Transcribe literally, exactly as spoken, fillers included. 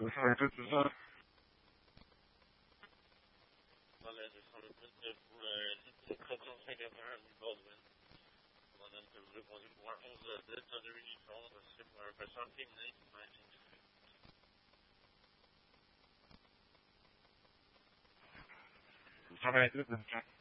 Ça va être tout ça. Dans la descente pour le quatre cent cinquante-un du Baldwin. On a répondu pour un onze dix dans deux uniformes, c'est pour un patient féminin qui m'a été Ça va être tout ça.